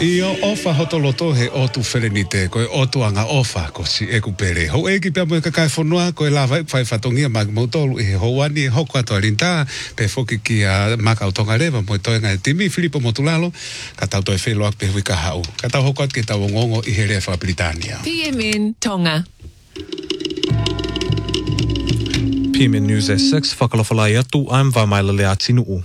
Io ofa hotoloto he otu wherenite koe otu anga ofa ko si eku pere. Ho eki pia moe kakai whanua koe lava whai whatongia mautolu i he houani hoko ato alinta pe foki ki a maka utonga rewa moe toenga e timi Filipo Motulalo ka tau toi wheloak pe hui ka hau. Ka tau hoko at ki tau ngongo i he rewa Britania. PMN Tonga. PMN News at 6, whakalawhalai atu, I'm Vamailale Atinuu.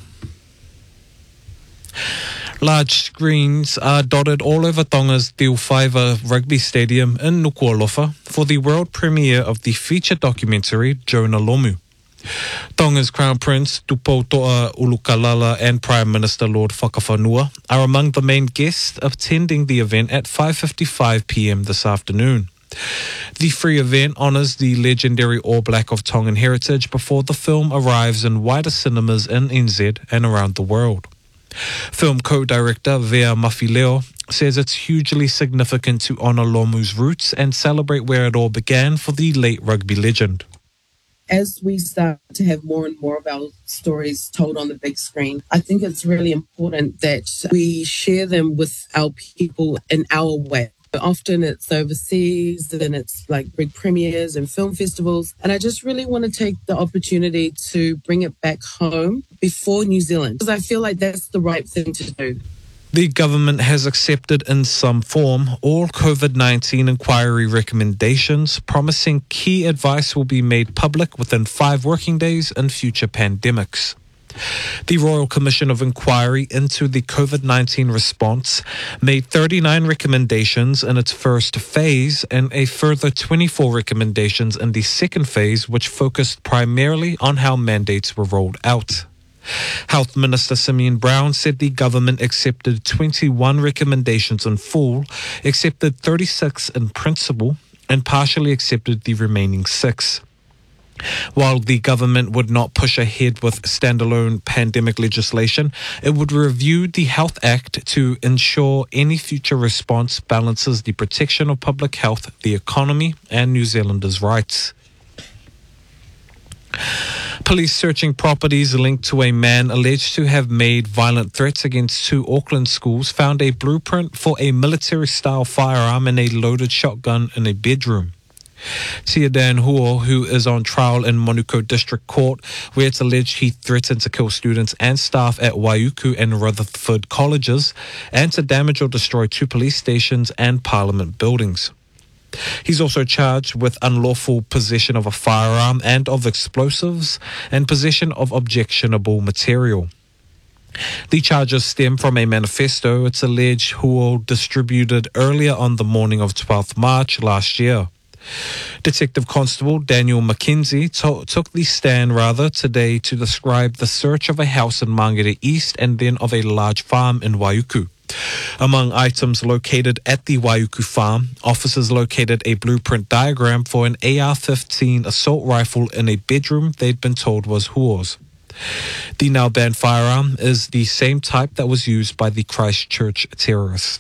Large screens are dotted all over Tonga's Te Uwhaiva Rugby Stadium in Nuku'alofa for the world premiere of the feature documentary Jonah Lomu. Tonga's Crown Prince Tupouto'a Ulukalala and Prime Minister Lord Whakawhanua are among the main guests attending the event at 5:55 p.m. this afternoon. The free event honours the legendary All Black of Tongan heritage before the film arrives in wider cinemas in NZ and around the world. Film co-director Vea Mafileo says it's hugely significant to honour Lomu's roots and celebrate where it all began for the late rugby legend. As we start to have more and more of our stories told on the big screen, I think it's really important that we share them with our people in our way. Often it's overseas and it's like big premieres and film festivals. And I just really want to take the opportunity to bring it back home before New Zealand, because I feel like that's the right thing to do. The government has accepted in some form all COVID-19 inquiry recommendations, promising key advice will be made public within 5 working days in future pandemics. The Royal Commission of Inquiry into the COVID-19 response made 39 recommendations in its first phase and a further 24 recommendations in the second phase, which focused primarily on how mandates were rolled out. Health Minister Simeon Brown said the government accepted 21 recommendations in full, accepted 36 in principle, and partially accepted the remaining 6. While the government would not push ahead with standalone pandemic legislation, it would review the Health Act to ensure any future response balances the protection of public health, the economy, and New Zealanders' rights. Police searching properties linked to a man alleged to have made violent threats against 2 Auckland schools found a blueprint for a military-style firearm and a loaded shotgun in a bedroom. Tia Dan Huo, who is on trial in Monuko District Court, where it's alleged he threatened to kill students and staff at Waiuku and Rutherford colleges and to damage or destroy 2 police stations and parliament buildings. He's also charged with unlawful possession of a firearm and of explosives and possession of objectionable material. The charges stem from a manifesto it's alleged Huo distributed earlier on the morning of 12th March last year. Detective Constable Daniel McKenzie took the stand today to describe the search of a house in Mangere East and then of a large farm in Waiuku. Among items located at the Waiuku farm, officers located a blueprint diagram for an AR-15 assault rifle in a bedroom they'd been told was Huo's. The now banned firearm is the same type that was used by the Christchurch terrorist.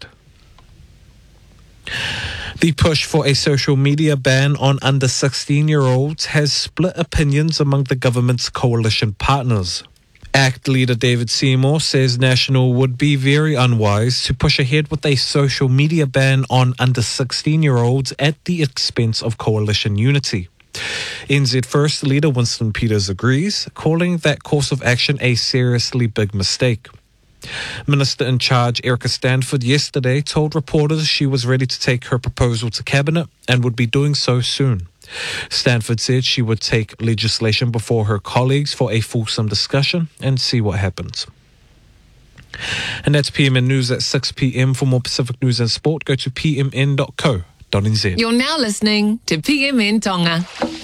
The push for a social media ban on under 16-year-olds has split opinions among the government's coalition partners. ACT leader David Seymour says National would be very unwise to push ahead with a social media ban on under 16-year-olds at the expense of coalition unity. NZ First leader Winston Peters agrees, calling that course of action a seriously big mistake. Minister in charge Erica Stanford yesterday told reporters she was ready to take her proposal to Cabinet and would be doing so soon. Stanford said she would take legislation before her colleagues for a fulsome discussion and see what happens. And that's PMN News at 6 p.m. For more Pacific news and sport, go to pmn.co.nz. You're now listening to PMN Tonga.